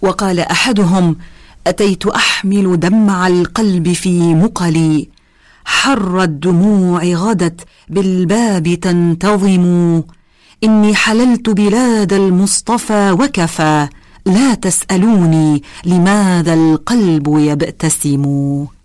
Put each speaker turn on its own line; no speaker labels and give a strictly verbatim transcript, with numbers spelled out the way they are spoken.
وقال أحدهم: أتيت أحمل دمع القلب في مقلي، حر الدموع غدت بالباب تنتظم، إني حللت بلاد المصطفى وكفى، لا تسألوني لماذا القلب يبتسم.